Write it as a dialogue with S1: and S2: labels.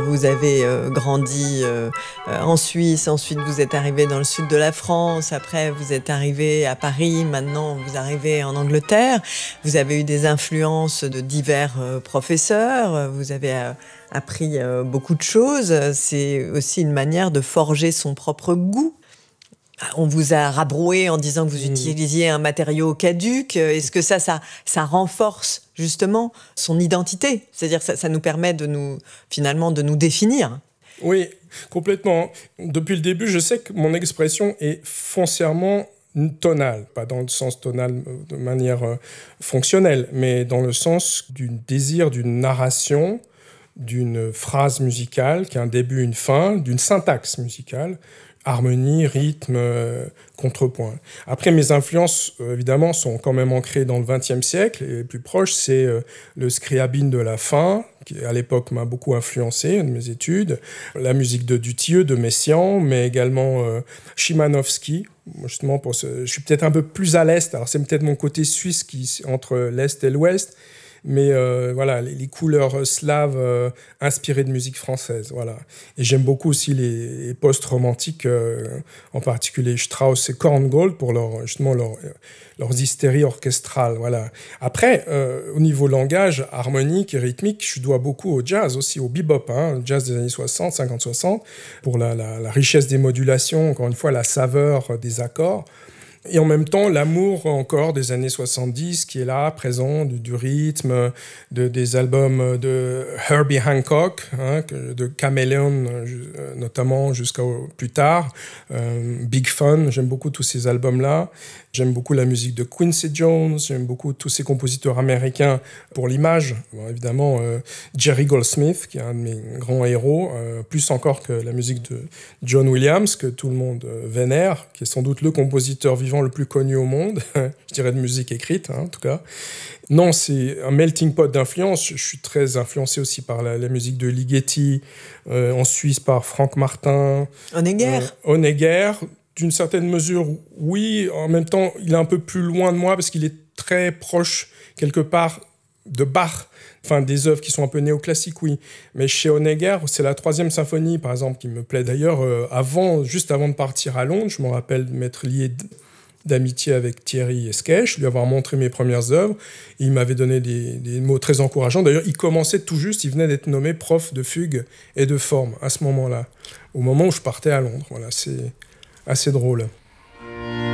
S1: Vous avez grandi en Suisse, ensuite vous êtes arrivé dans le sud de la France, après vous êtes arrivé à Paris, maintenant vous arrivez en Angleterre. Vous avez eu des influences de divers professeurs, vous avez appris beaucoup de choses. C'est aussi une manière de forger son propre goût. On vous a rabroué en disant que vous utilisiez un matériau caduc. Est-ce que ça renforce justement son identité? C'est-à-dire que ça nous permet finalement de nous définir.
S2: Oui, complètement. Depuis le début, je sais que mon expression est foncièrement tonale, pas dans le sens tonal de manière fonctionnelle, mais dans le sens du désir d'une narration, d'une phrase musicale qui a un début, une fin, d'une syntaxe musicale, harmonie, rythme, contrepoint. Après, mes influences, évidemment, sont quand même ancrées dans le XXe siècle. Et plus proche, c'est le Scriabine de la fin, qui, à l'époque, m'a beaucoup influencé de mes études. La musique de Dutilleux, de Messiaen, mais également Szymanowski. Justement, je suis peut-être un peu plus à l'Est. Alors, c'est peut-être mon côté suisse qui entre l'Est et l'Ouest. Mais voilà, les couleurs slaves inspirées de musique française. Voilà. Et j'aime beaucoup aussi les post-romantiques, en particulier Strauss et Korngold, pour leurs hystéries orchestrales. Voilà. Après, au niveau langage harmonique et rythmique, je dois beaucoup au jazz aussi, au bebop, le jazz des années 60, 50-60, pour la richesse des modulations, encore une fois, la saveur des accords. Et en même temps, l'amour encore des années 70 qui est là, présent, du rythme, des albums de Herbie Hancock, de Chameleon notamment jusqu'à plus tard, Big Fun, j'aime beaucoup tous ces albums-là. J'aime beaucoup la musique de Quincy Jones, j'aime beaucoup tous ces compositeurs américains pour l'image. Bon, évidemment, Jerry Goldsmith, qui est un de mes grands héros, plus encore que la musique de John Williams, que tout le monde vénère, qui est sans doute le compositeur vivant le plus connu au monde, je dirais de musique écrite, en tout cas. Non, c'est un melting pot d'influences. Je suis très influencé aussi par la musique de Ligeti, en Suisse par Franck Martin. Honegger. D'une certaine mesure, oui. En même temps, il est un peu plus loin de moi parce qu'il est très proche, quelque part, de Bach. Enfin, des œuvres qui sont un peu néoclassiques, oui. Mais chez Honegger, c'est la 3e symphonie, par exemple, qui me plaît d'ailleurs. Juste avant de partir à Londres, je me rappelle de m'être lié d'amitié avec Thierry Esquèche, lui avoir montré mes premières œuvres. Et il m'avait donné des mots très encourageants. D'ailleurs, il commençait tout juste, il venait d'être nommé prof de fugue et de forme à ce moment-là, au moment où je partais à Londres. Voilà, c'est assez drôle.